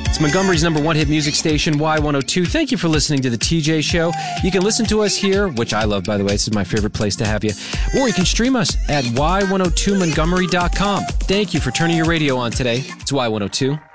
It's Montgomery's number one hit music station, Y102. Thank you for listening to The TJ Show. You can listen to us here, which I love, by the way. This is my favorite place to have you. Or you can stream us at y102montgomery.com. Thank you for turning your radio on today. It's Y102.